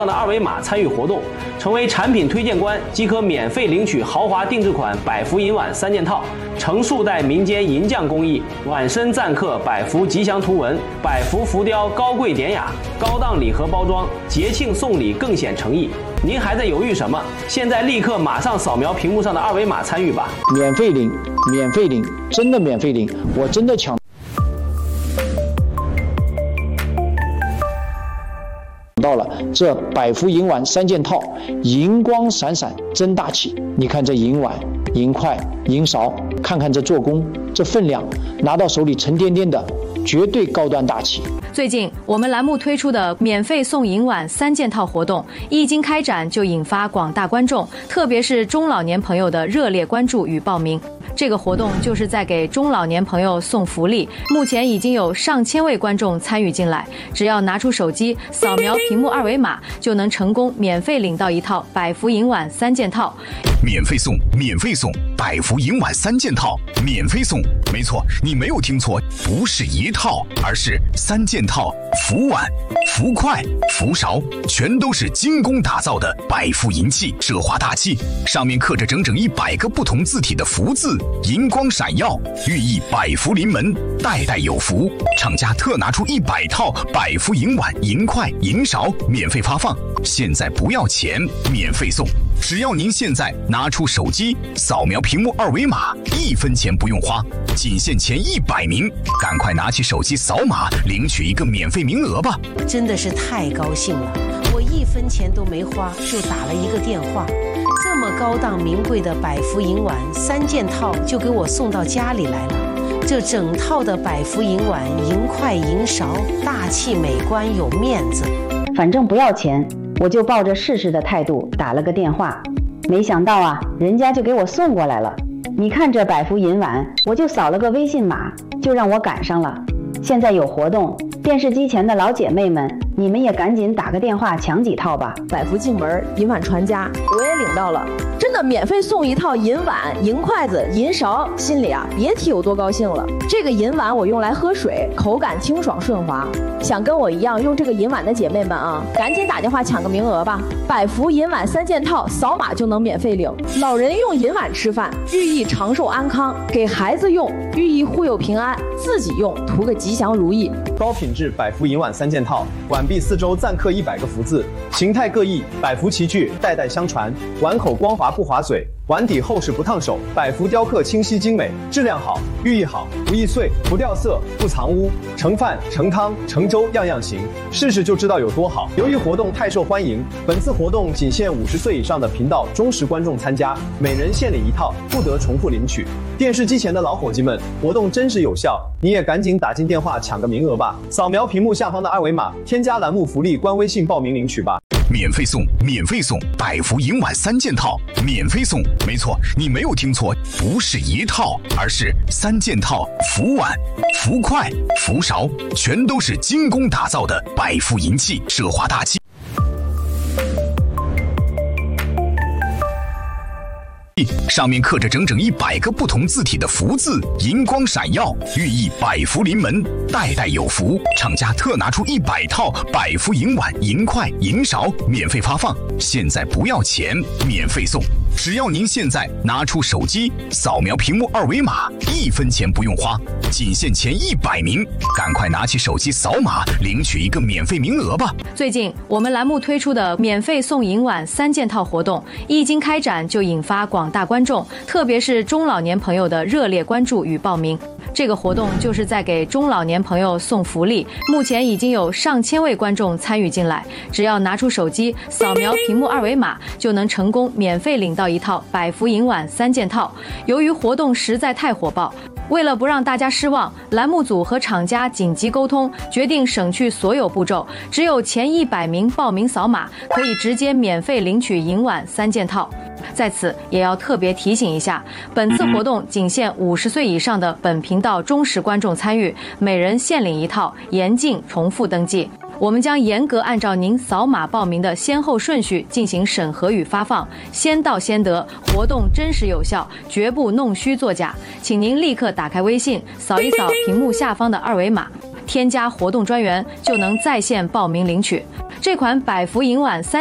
的二维码参与活动，成为产品推荐官即可免费领取豪华定制款百福银碗3件套，成数代民间银匠工艺，碗身錾刻百福吉祥图文，百福浮雕高贵典雅，高档礼盒包装，节庆送礼更显诚意。您还在犹豫什么？现在立刻马上扫描屏幕上的二维码参与吧！ 免费领，免费领，真的免费领，我真的抢到了这百福银碗3件套，银光闪闪真大气。你看这银碗、银筷、银勺，看看这做工，这分量，拿到手里沉甸甸的，绝对高端大气。 最近我们栏目推出的免费送银碗3件套活动一经开展，就引发广大观众，特别是中老年朋友的热烈关注与报名。这个活动就是在给中老年朋友送福利，目前已经有上千位观众参与进来，只要拿出手机扫描屏幕二维码，就能成功免费领到一套百福银碗3件套。 免费送，免费送，百福银碗3件套，免费送。没错，你没有听错，不是一套，而是3件套。福碗、福筷、福勺，全都是精工打造的百福银器，奢华大气。上面刻着整整100个不同字体的福字，银光闪耀，寓意百福临门，代代有福。厂家特拿出100套百福银碗、银筷、银勺免费发放，现在不要钱，免费送。只要您现在拿出手机扫描屏幕二维码，1分钱不用花，仅限前100名，赶快拿起手机扫码领取一个免费名额吧！ 真的是太高兴了，我1分钱都没花就打了一个电话，这么高档名贵的百福银碗3件套就给我送到家里来了。这整套的百福银碗、银筷、银勺，大气美观有面子。 反正不要钱，我就抱着试试的态度打了个电话，没想到啊，人家就给我送过来了。你看这百福银碗，我就扫了个微信码，就让我赶上了。现在有活动，电视机前的老姐妹们，你们也赶紧打个电话抢几套吧。 百福进门，银碗传家，我也领到了，真的免费送一套银碗、银筷子、银勺，心里啊别提有多高兴了。这个银碗我用来喝水，口感清爽顺滑。想跟我一样用这个银碗的姐妹们啊，赶紧打电话抢个名额吧！百福银碗3件套，扫码就能免费领。老人用银碗吃饭，寓意长寿安康；给孩子用，寓意护佑平安；自己用，图个吉祥如意。 高品质百福银碗3件套，碗壁4周錾刻100个福字，形态各异，百福齐聚，代代相传。碗口光滑不划嘴，碗底厚实不烫手，百福雕刻清晰精美，质量好，寓意好，不易碎，不掉色，不藏污，盛饭、盛汤、盛粥样样行，试试就知道有多好。由于活动太受欢迎，本次活动仅限50岁以上的频道忠实观众参加，每人限领1套，不得重复领取。电视机前的老伙计们，活动真实有效，你也赶紧打进电话抢个名额吧！扫描屏幕下方的二维码，添加栏目福利官微信报名领取吧。 免费送，免费送，百福银碗3件套，免费送。没错，你没有听错，不是一套，而是3件套。福碗、福筷、福勺，全都是精工打造的百福银器，奢华大气。上面刻着整整100个不同字体的福字，银光闪耀，寓意百福临门，代代有福。厂家特拿出100套百福银碗、银筷、银勺免费发放，现在不要钱，免费送。只要您现在拿出手机扫描屏幕二维码，1分钱不用花，仅限前100名，赶快拿起手机扫码领取一个免费名额吧！ 最近我们栏目推出的免费送银碗3件套活动一经开展，就引发广大观众，特别是中老年朋友的热烈关注与报名。这个活动就是在给中老年朋友送福利，目前已经有上千位观众参与进来，只要拿出手机扫描屏幕二维码，就能成功免费领到一套百福银碗3件套。由于活动实在太火爆，为了不让大家失望，栏目组和厂家紧急沟通，决定省去所有步骤，只有前100名报名扫码，可以直接免费领取银碗3件套。在此也要特别提醒一下，本次活动仅限50岁以上的本频道忠实观众参与，每人限领1套，严禁重复登记。我们将严格按照您扫码报名的先后顺序进行审核与发放，先到先得，活动真实有效，绝不弄虚作假。请您立刻打开微信，扫一扫屏幕下方的二维码，添加活动专员，就能在线报名领取。 这款百福银碗3